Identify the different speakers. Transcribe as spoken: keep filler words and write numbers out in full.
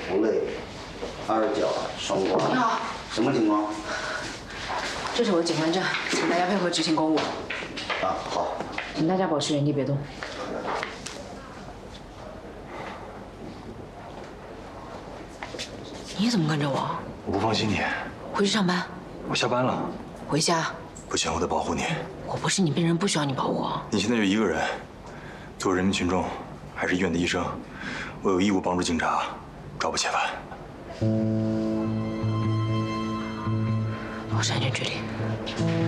Speaker 1: 腹肋、二脚双刮。
Speaker 2: 你好，
Speaker 1: 什么情况？
Speaker 2: 这是我警官证，请大家配合执行公务。
Speaker 1: 啊，好。
Speaker 2: 请大家保持原地别动。你怎么跟着我？
Speaker 3: 我不放心你。
Speaker 2: 回去上班。
Speaker 3: 我下班了。
Speaker 2: 回家。
Speaker 3: 不行，我得保护你。
Speaker 2: 我不是你病人，不需要你保护。
Speaker 3: 你现在就一个人，作为人民群众，还是医院的医生，我有义务帮助警察抓捕嫌犯。
Speaker 2: 保持安全距离。